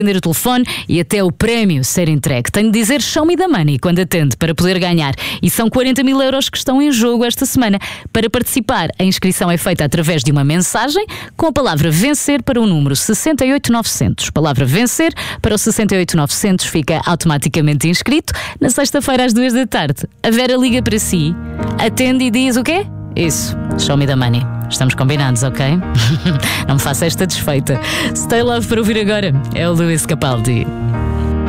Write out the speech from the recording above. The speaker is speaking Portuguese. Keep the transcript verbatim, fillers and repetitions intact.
atender o telefone e até o prémio ser entregue. Tenho de dizer show me the money quando atende para poder ganhar. E são quarenta mil euros que estão em jogo esta semana. Para participar, a inscrição é feita através de uma mensagem com a palavra vencer para o número sessenta e oito novecentos. Palavra vencer para o sessenta e oito novecentos fica automaticamente inscrito. Na sexta-feira às duas da tarde, a Vera liga para si, atende e diz o quê? Isso, show me the money. Estamos combinados, ok? Não me faça esta desfeita. Stay Love para ouvir agora. É o Luís Capaldi.